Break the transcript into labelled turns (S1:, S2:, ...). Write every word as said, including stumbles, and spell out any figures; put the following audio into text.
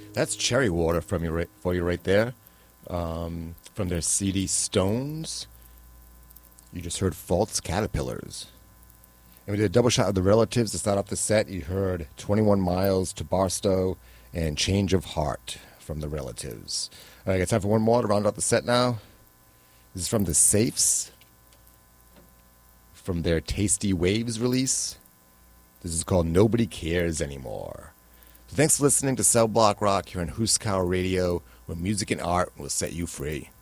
S1: That's Cherry Water from you right, for you right there. Um, from their C D Stones. You just heard False Caterpillars. And we did a double shot of the Relatives to start off the set. You heard twenty-one Miles to Barstow and Change of Heart from the Relatives. All right, I got time for one more to round out the set now. This is from the Safes, from their Tasty Waves release. This is called Nobody Cares Anymore. So thanks for listening to Cell Block Rock here on Huskauer Radio, where music and art will set you free.